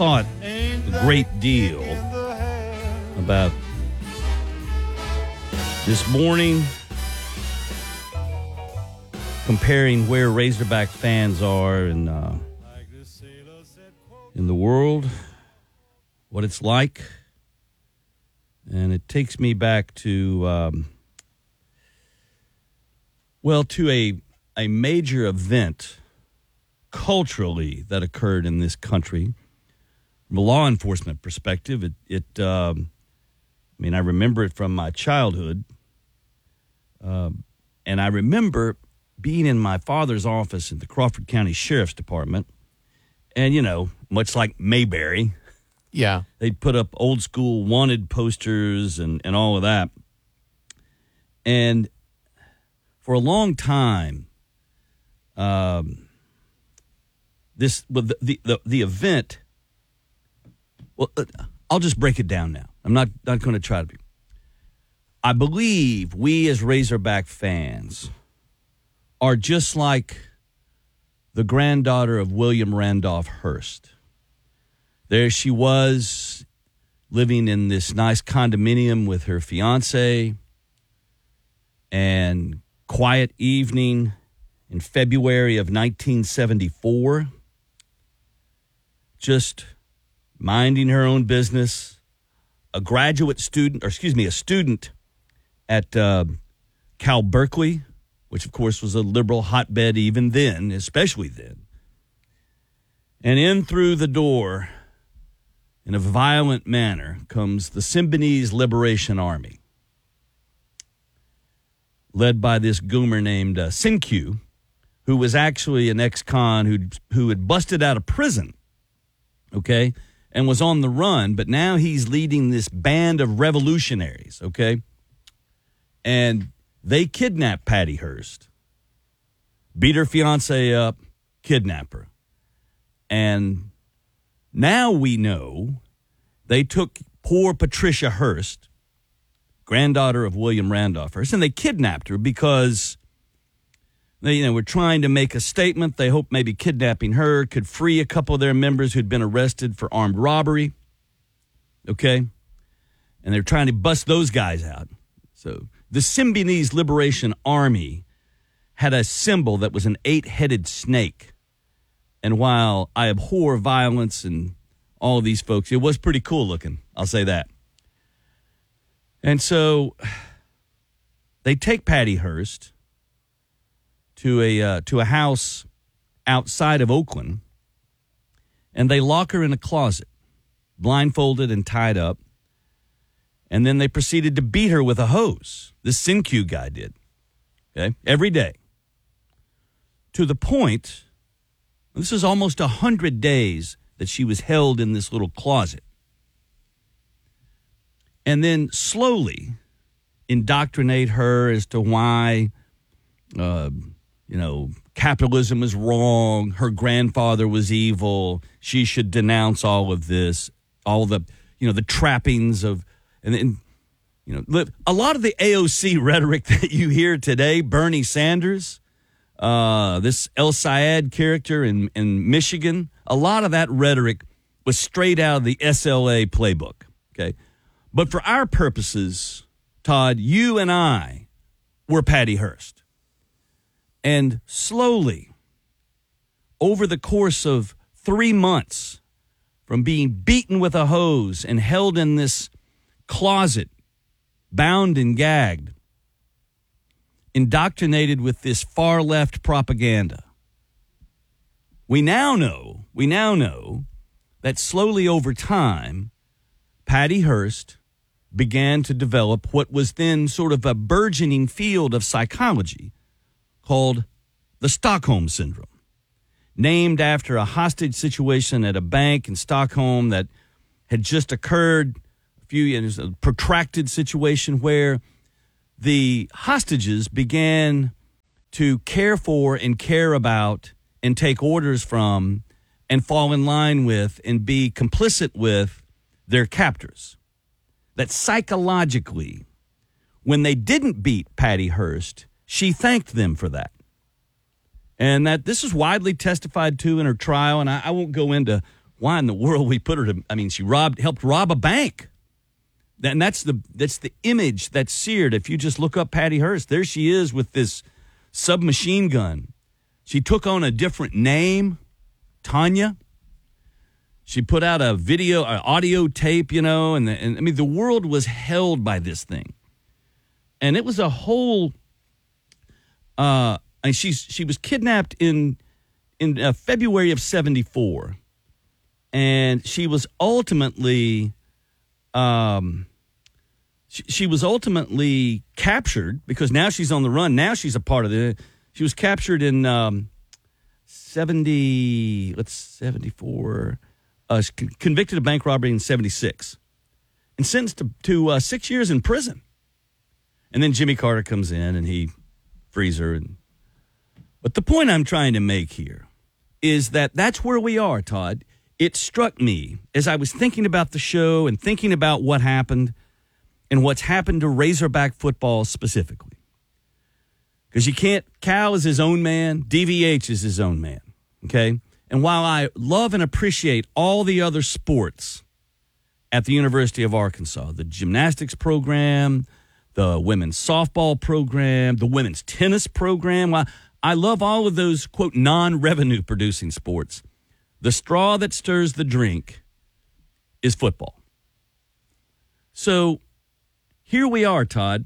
thought a great deal about this morning, comparing where Razorback fans are in the world, what it's like. And it takes me back to, to a major event culturally that occurred in this country. From a law enforcement perspective, I remember it from my childhood. And I remember being in my father's office in the Crawford County Sheriff's Department. And, much like Mayberry, yeah, they'd put up old school wanted posters and all of that. And for a long time, the event. Well, I'll just break it down now. I'm not going to try to be. I believe we as Razorback fans are just like the granddaughter of William Randolph Hearst. There she was, living in this nice condominium with her fiancé, and quiet evening in February of 1974, just minding her own business. A student at Cal Berkeley, which of course was a liberal hotbed even then, especially then. And in through the door, in a violent manner, comes the Symbionese Liberation Army, led by this goomer named Sinkyu, who was actually an ex-con who had busted out of prison, okay, and was on the run, but now he's leading this band of revolutionaries, okay? And they kidnapped Patty Hearst, beat her fiancé up, kidnap her. And now we know they took poor Patricia Hearst, granddaughter of William Randolph Hearst, and they kidnapped her because they were trying to make a statement. They hoped maybe kidnapping her could free a couple of their members who'd been arrested for armed robbery, okay? And they're trying to bust those guys out. So the Symbionese Liberation Army had a symbol that was an 8-headed snake. And while I abhor violence and all of these folks, it was pretty cool looking. I'll say that. And so they take Patty Hearst to a house outside of Oakland, and they lock her in a closet, blindfolded and tied up. And then they proceeded to beat her with a hose. This Sinkyu guy did, okay, every day. To the point, this is almost 100 days that she was held in this little closet. And then slowly indoctrinate her as to why, capitalism is wrong, her grandfather was evil, she should denounce all of this, all the trappings of, and a lot of the AOC rhetoric that you hear today, Bernie Sanders, this El Sayed character in Michigan, a lot of that rhetoric was straight out of the SLA playbook, okay? But for our purposes, Todd, you and I were Patty Hearst. And slowly, over the course of 3 months, from being beaten with a hose and held in this closet, bound and gagged, indoctrinated with this far-left propaganda, we now know that slowly over time, Patty Hearst began to develop what was then sort of a burgeoning field of psychology called the Stockholm Syndrome, named after a hostage situation at a bank in Stockholm that had just occurred a few years, a protracted situation where the hostages began to care for and care about and take orders from and fall in line with and be complicit with their captors. That psychologically, when they didn't beat Patty Hearst, she thanked them for that. And that this is widely testified to in her trial, and I won't go into why in the world we put her to, I mean, she helped rob a bank. And that's the image that's seared. If you just look up Patty Hearst, there she is with this submachine gun. She took on a different name, Tanya. She put out a video, an audio tape, and I mean, the world was held by this thing. And it was a whole, and she was kidnapped in February of 1974. And she was ultimately, she was ultimately captured because now she's on the run. Now she's a part of she was captured in 74, convicted of bank robbery in 76 and sentenced to 6 years in prison. And then Jimmy Carter comes in and he frees her. But the point I'm trying to make here is that that's where we are, Todd. It struck me as I was thinking about the show and thinking about what happened and what's happened to Razorback football specifically. Because Cal is his own man, DVH is his own man, okay? And while I love and appreciate all the other sports at the University of Arkansas, the gymnastics program, the women's softball program, the women's tennis program, while I love all of those, quote, non-revenue producing sports, the straw that stirs the drink is football. So here we are, Todd.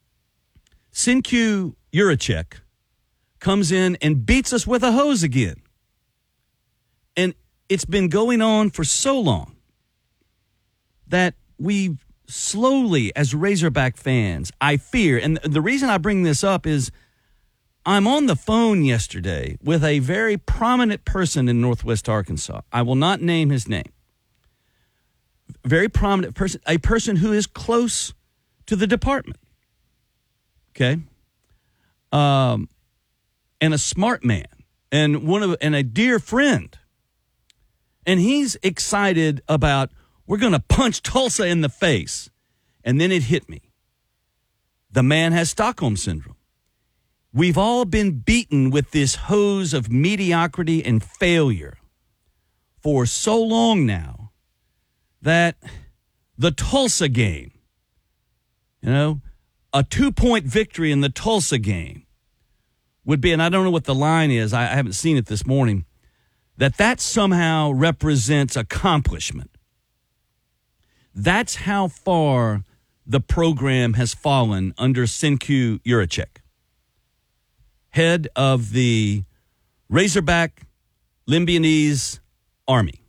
Sincu Juracek comes in and beats us with a hose again. And it's been going on for so long that we've slowly, as Razorback fans, I fear, and the reason I bring this up is I'm on the phone yesterday with a very prominent person in Northwest Arkansas. I will not name his name. Very prominent person, a person who is close to the department. Okay? And a smart man and a dear friend. And he's excited about, we're going to punch Tulsa in the face. And then it hit me. The man has Stockholm Syndrome. We've all been beaten with this hose of mediocrity and failure for so long now that the Tulsa game, a 2-point victory in the Tulsa game would be, and I don't know what the line is, I haven't seen it this morning, that somehow represents accomplishment. That's how far the program has fallen under Sincu Juracek, head of the Razorback Limbianese Army.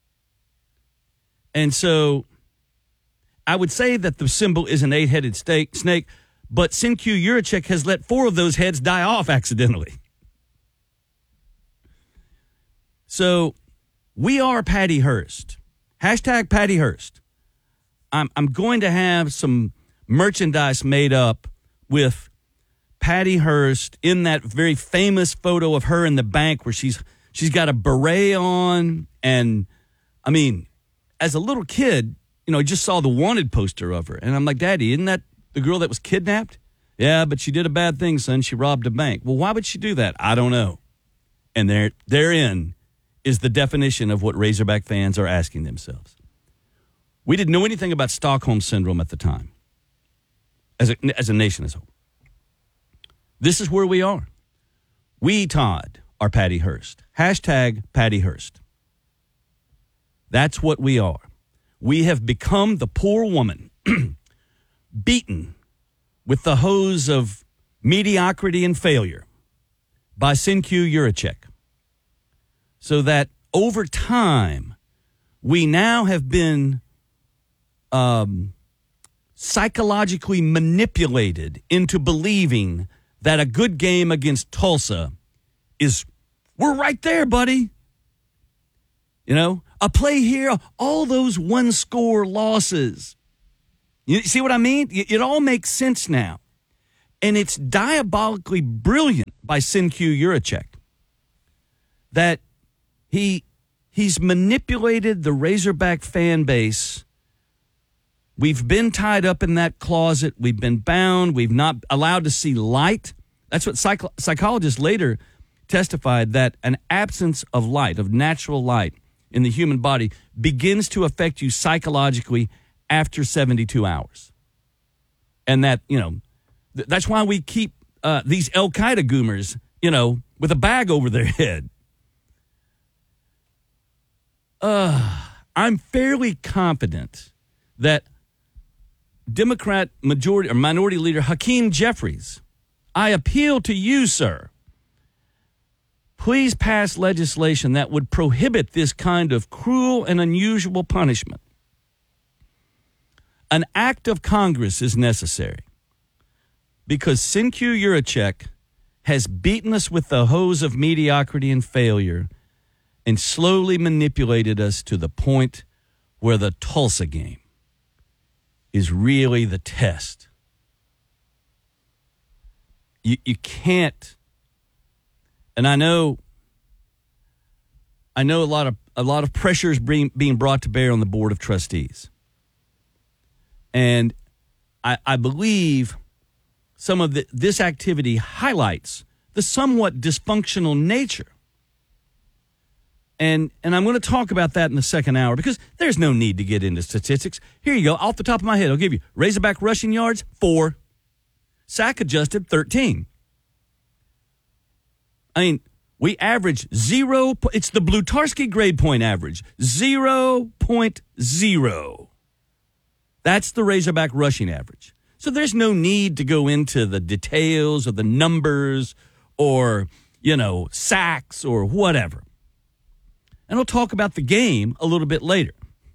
And so I would say that the symbol is an 8-headed snake, but Sincu Juracek has let 4 of those heads die off accidentally. So we are Patty Hearst. Hashtag Patty Hearst. I'm going to have some merchandise made up with Patty Hearst in that very famous photo of her in the bank where she's got a beret on. And, I mean, as a little kid, I just saw the wanted poster of her. And I'm like, Daddy, isn't that the girl that was kidnapped? Yeah, but she did a bad thing, son. She robbed a bank. Well, why would she do that? I don't know. And therein is the definition of what Razorback fans are asking themselves. We didn't know anything about Stockholm Syndrome at the time, as a nation as a whole. This is where we are. We, Todd, are Patty Hearst. Hashtag Patty Hearst. That's what we are. We have become the poor woman beaten with the hose of mediocrity and failure by Sincu Juracek. So that over time, we now have been psychologically manipulated into believing that a good game against Tulsa is, we're right there, buddy. A play here, all those one-score losses. You see what I mean? It all makes sense now. And it's diabolically brilliant by Sincu Juracek that he's manipulated the Razorback fan base. We've been tied up in that closet. We've been bound. We've not allowed to see light. That's what psychologists later testified, that an absence of light, of natural light, in the human body begins to affect you psychologically after 72 hours. And that, that's why we keep these Al-Qaeda goomers, with a bag over their head. I'm fairly confident that Democrat minority leader Hakeem Jeffries, I appeal to you, sir. Please pass legislation that would prohibit this kind of cruel and unusual punishment. An act of Congress is necessary because Senku Juracek has beaten us with the hose of mediocrity and failure and slowly manipulated us to the point where the Tulsa game is really the test. You can't, and I know a lot of pressure is being brought to bear on the Board of Trustees. And I believe some of this activity highlights the somewhat dysfunctional nature. And I'm going to talk about that in the second hour because there's no need to get into statistics. Here you go. Off the top of my head, I'll give you Razorback rushing yards, 4. Sack adjusted, 13. I mean, we average 0. It's the Blutarski grade point average, 0.0. That's the Razorback rushing average. So there's no need to go into the details of the numbers or, sacks or whatever. And I'll talk about the game a little bit later.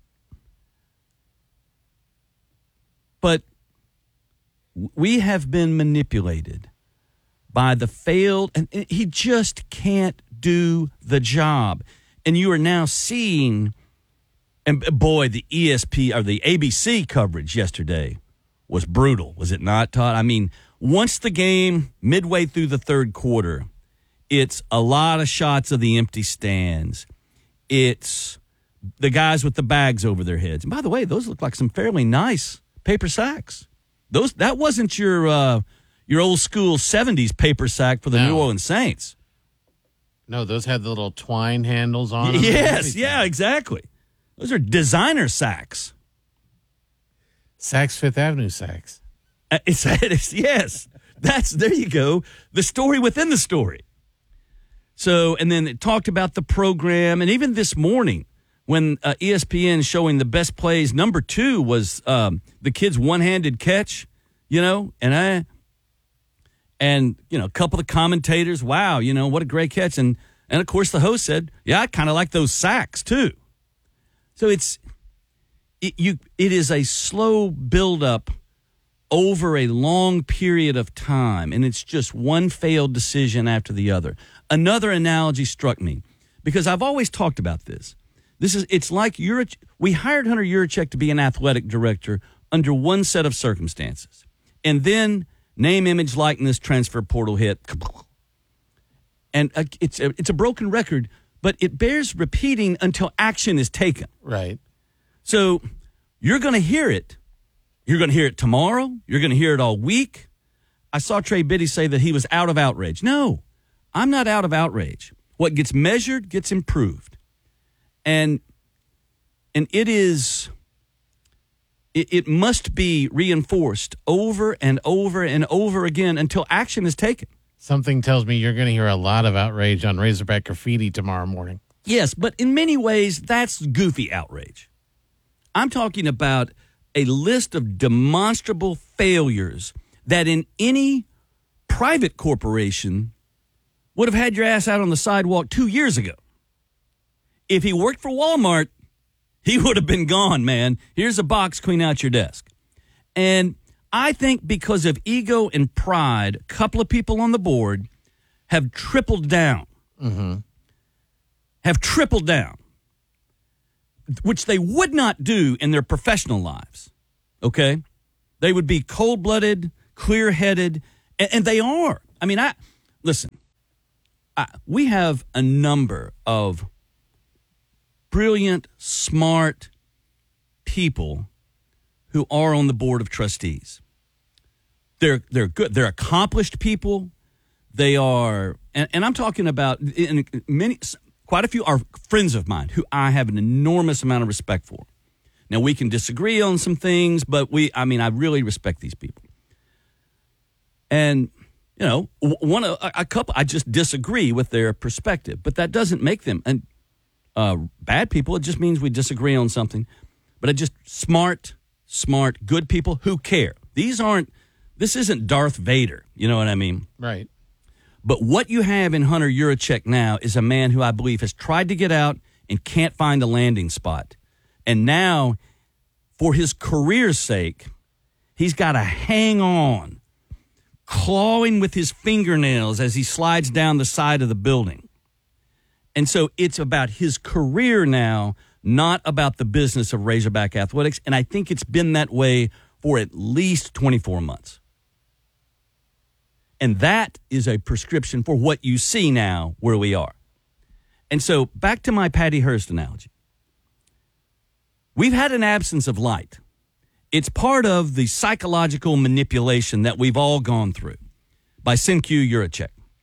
But we have been manipulated by the failed, and he just can't do the job. And you are now seeing, and boy, the ESP or the ABC coverage yesterday was brutal, was it not, Todd? I mean, once the game, midway through the third quarter, it's a lot of shots of the empty stands. It's the guys with the bags over their heads. And by the way, those look like some fairly nice paper sacks. That wasn't your old school 70s paper sack for the New Orleans Saints. No, those had the little twine handles on them. Yes, yeah, exactly. Those are designer sacks. Saks Fifth Avenue sacks. Yes. There you go. The story within the story. So, and then it talked about the program, and even this morning when ESPN showing the best plays, number 2 was the kid's one-handed catch, and a couple of commentators, wow, what a great catch. And of course the host said, yeah, I kind of like those sacks too. So it is a slow buildup over a long period of time, and it's just one failed decision after the other. Another analogy struck me because I've always talked about this. It's like we hired Hunter Yurachek to be an athletic director under one set of circumstances, and then name, image, likeness, transfer portal hit, and it's a broken record, but it bears repeating until action is taken. Right. So you're going to hear it. You're going to hear it tomorrow. You're going to hear it all week. I saw Trey Biddy say that he was out of outrage. No, I'm not out of outrage. What gets measured gets improved. And it must be reinforced over and over and over again until action is taken. Something tells me you're going to hear a lot of outrage on Razorback graffiti tomorrow morning. Yes, but in many ways, that's goofy outrage. I'm talking about a list of demonstrable failures that in any private corporation would have had your ass out on the sidewalk 2 years ago. If he worked for Walmart, he would have been gone, man. Here's a box, clean out your desk. And I think because of ego and pride, a couple of people on the board have tripled down. Mm-hmm. Have tripled down, which they would not do in their professional lives, okay? They would be cold-blooded, clear-headed, and they are. I mean, we have a number of brilliant, smart people who are on the board of trustees. They're good. They're accomplished people. They are, and I'm talking about in quite a few are friends of mine who I have an enormous amount of respect for. Now, we can disagree on some things, but I really respect these people. And, you know, a couple, I just disagree with their perspective, but that doesn't make them bad people. It just means we disagree on something. But just smart, good people who care. This isn't Darth Vader, you know what I mean? Right. But what you have in Hunter Yurachek now is a man who I believe has tried to get out and can't find a landing spot. And now, for his career's sake, he's got to hang on, clawing with his fingernails as he slides down the side of the building. And so it's about his career now, not about the business of Razorback athletics. And I think it's been that way for at least 24 months. And that is a prescription for what you see now where we are. And so back to my Patty Hearst analogy. We've had an absence of light. It's part of the psychological manipulation that we've all gone through by Senkyu Yurachek.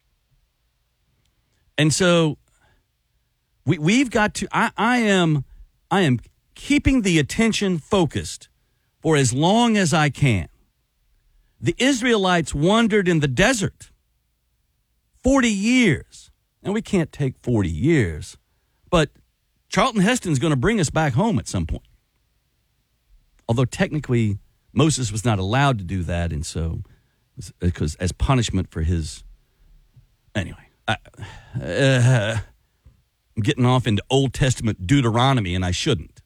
And so we've got to, I am keeping the attention focused for as long as I can. The Israelites wandered in the desert 40 years. And we can't take 40 years, but Charlton Heston's going to bring us back home at some point. Although technically Moses was not allowed to do that, and so because as punishment for his anyway, I'm getting off into Old Testament Deuteronomy, and I shouldn't.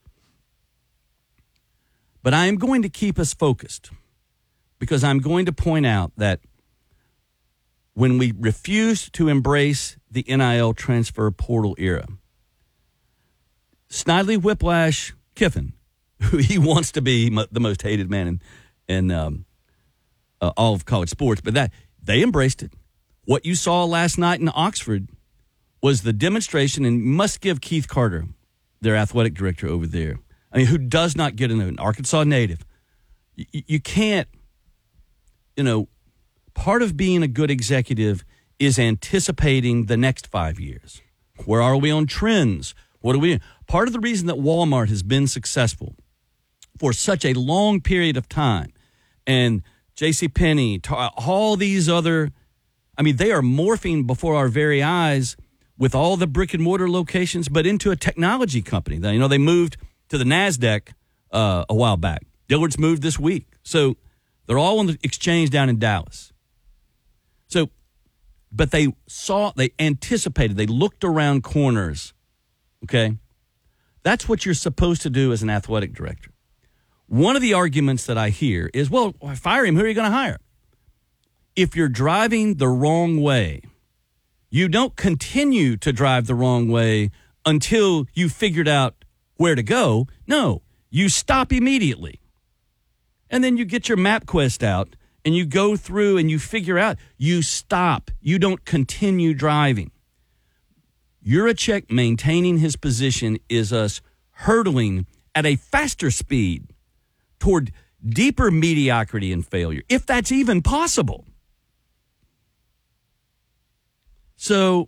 But I am going to keep us focused because I'm going to point out that when we refused to embrace the NIL transfer portal era, Snidely Whiplash Kiffin, who he wants to be the most hated man in all of college sports, but that they embraced it. What you saw last night in Oxford was the demonstration, and you must give Keith Carter, their athletic director over there, I mean, who does not get an Arkansas native. You can't, part of being a good executive is anticipating the next 5 years. Where are we on trends? What are we? Part of the reason that Walmart has been successful for such a long period of time, and JCPenney, all these other, they are morphing before our very eyes with all the brick and mortar locations, but into a technology company. They moved to the NASDAQ a while back. Dillard's moved this week. So they're all on the exchange down in Dallas. So, but they anticipated, they looked around corners, okay? That's what you're supposed to do as an athletic director. One of the arguments that I hear is, well, fire him, who are you going to hire? If you're driving the wrong way, you don't continue to drive the wrong way until you figured out where to go. No, you stop immediately. And then you get your MapQuest out and you go through and you figure out, you stop. You don't continue driving. Yurachek maintaining his position is us hurtling at a faster speed toward deeper mediocrity and failure, if that's even possible. So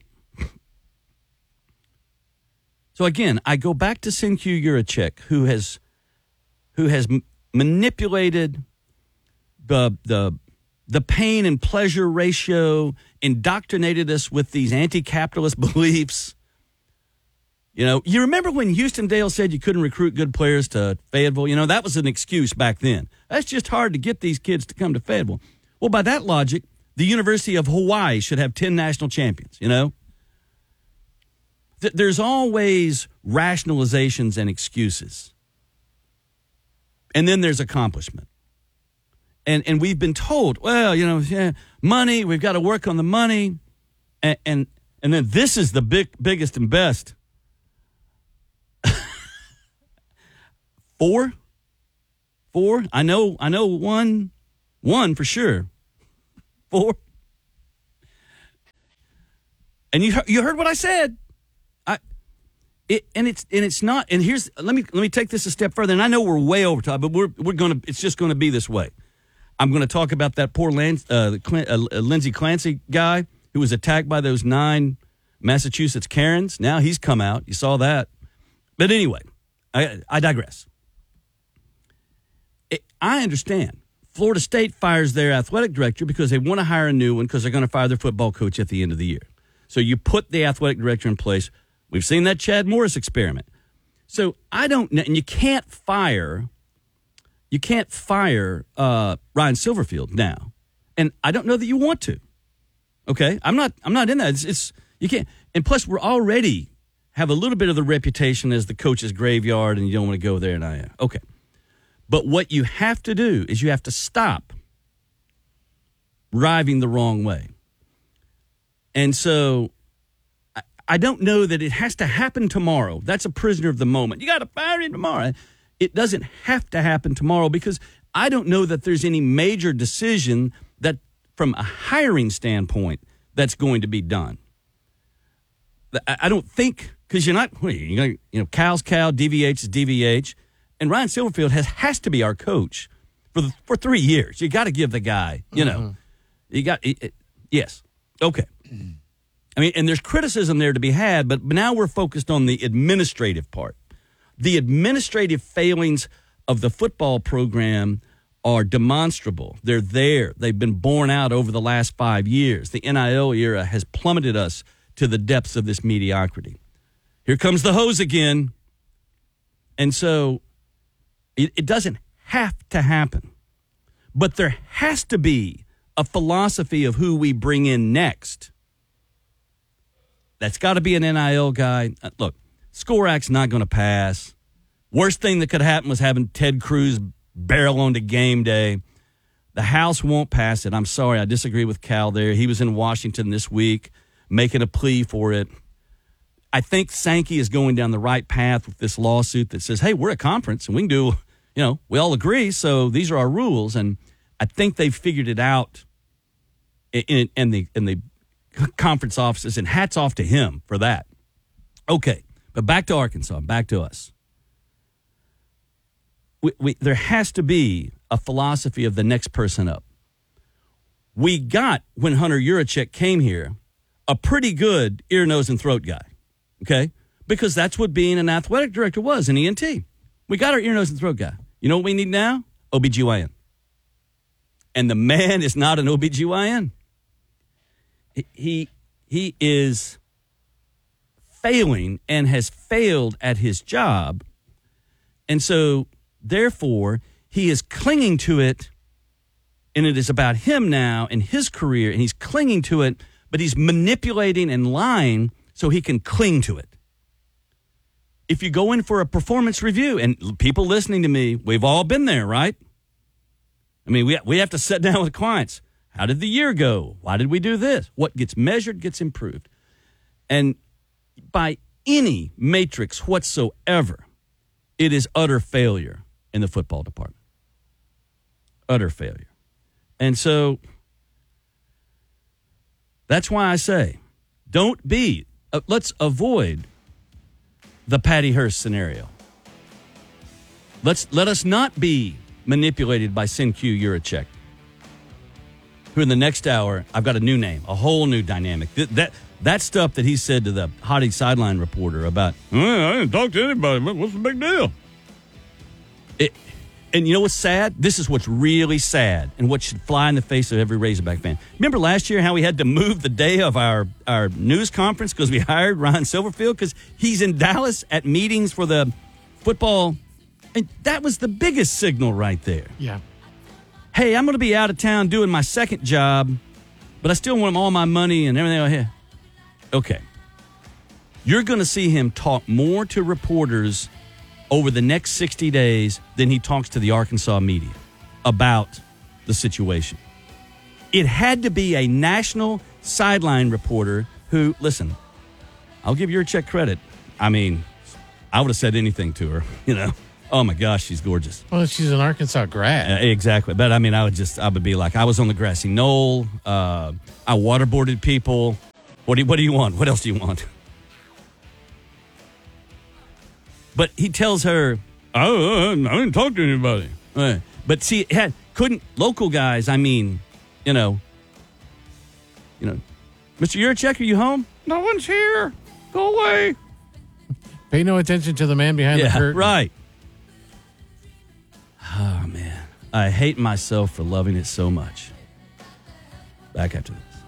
again, I go back to Senkyu Yurachek, who has manipulated the pain and pleasure ratio, indoctrinated us with these anti-capitalist beliefs. You remember when Houston Dale said you couldn't recruit good players to Fayetteville? That was an excuse back then. That's just hard to get these kids to come to Fayetteville. Well, by that logic, the University of Hawaii should have 10 national champions, There's always rationalizations and excuses. And then there's accomplishment. And we've been told, well, money, we've got to work on the money. And then this is the biggest and best. Four? I know one for sure. 4. And you heard what I said. It's not. And here's let me take this a step further. And I know we're way over time, but it's just gonna be this way. I'm going to talk about that poor Lindsey Clancy guy who was attacked by those 9 Massachusetts Karens. Now he's come out. You saw that. But anyway, I digress. I understand. Florida State fires their athletic director because they want to hire a new one because they're going to fire their football coach at the end of the year. So you put the athletic director in place. We've seen that Chad Morris experiment. So I don't know, and you can't fire Ryan Silverfield now. And I don't know that you want to. Okay? I'm not in that. It's you can't. And plus we're already have a little bit of the reputation as the coach's graveyard and you don't want to go there and I am. Okay. But what you have to do is you have to stop driving the wrong way. And so I don't know that it has to happen tomorrow. That's a prisoner of the moment. You got to fire him tomorrow. It doesn't have to happen tomorrow because I don't know that there's any major decision that from a hiring standpoint that's going to be done. I don't think, because you're not, Cal's Cal, DVH is DVH. And Ryan Silverfield has to be our coach for 3 years. You got to give the guy, yes. Okay. I mean, and there's criticism there to be had, but now we're focused on the administrative part. The administrative failings of the football program are demonstrable. They're there. They've been borne out over the last 5 years. The NIL era has plummeted us to the depths of this mediocrity. Here comes the hose again. And so it doesn't have to happen, but there has to be a philosophy of who we bring in next. That's got to be an NIL guy. Look, Skorac's not going to pass. Worst thing that could happen was having Ted Cruz barrel onto game day. The House won't pass it. I'm sorry, I disagree with Cal there. He was in Washington this week making a plea for it. I think Sankey is going down the right path with this lawsuit that says, hey, we're a conference and we can do, we all agree, so these are our rules. And I think they've figured it out in the conference offices, and hats off to him for that. Okay, but back to Arkansas, back to us. There has to be a philosophy of the next person up. We got, when Hunter Yurachek came here, a pretty good ear, nose, and throat guy, okay? Because that's what being an athletic director was in ENT. We got our ear, nose, and throat guy. You know what we need now? OBGYN. And the man is not an OBGYN. He is failing and has failed at his job. And so, therefore, he is clinging to it, and it is about him now and his career, and he's clinging to it, but he's manipulating and lying so he can cling to it. If you go in for a performance review, and people listening to me, we've all been there, right? I mean, we have to sit down with clients. How did the year go? Why did we do this? What gets measured gets improved. And by any matrix whatsoever, it is utter failure in the football department. Utter failure. And so that's why I say, let's avoid the Patty Hearst scenario. Let us not be manipulated by Sin-Q Yurachek, who in the next hour, I've got a new name, a whole new dynamic. That stuff that he said to the Hottie sideline reporter about, I didn't talk to anybody, what's the big deal? And you know what's sad? This is what's really sad and what should fly in the face of every Razorback fan. Remember last year how we had to move the day of our news conference because we hired Ryan Silverfield because he's in Dallas at meetings for the football. And that was the biggest signal right there. Yeah. Hey, I'm going to be out of town doing my second job, but I still want all my money and everything out here. Okay. You're going to see him talk more to reporters over the next 60 days than he talks to the Arkansas media about the situation. It had to be a national sideline reporter who, listen, I'll give Yurachek credit. I mean, I would have said anything to her, Oh my gosh, she's gorgeous. Well, she's an Arkansas grad. Exactly. But I mean, I would be like, I was on the grassy knoll. I waterboarded people. What do you want? What else do you want? But he tells her, I didn't talk to anybody. But see, couldn't local guys, Mr. Yurachek, are you home? No one's here. Go away. Pay no attention to the man behind the Yeah, curtain. right. Oh, man. I hate myself for loving it so much. Back after this.